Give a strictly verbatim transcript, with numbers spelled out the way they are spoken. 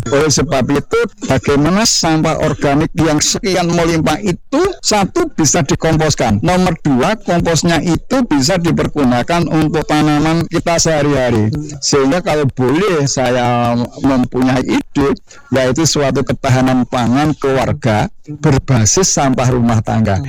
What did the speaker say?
Oleh sebab itu, bagaimana sampah organik yang sekian melimpah itu, satu, bisa dikomposkan. Nomor dua, komposnya itu bisa dipergunakan untuk tanaman kita sehari-hari. Sehingga kalau boleh saya mempunyai ide, yaitu suatu ketahanan pangan keluarga berbasis sampah rumah tangga.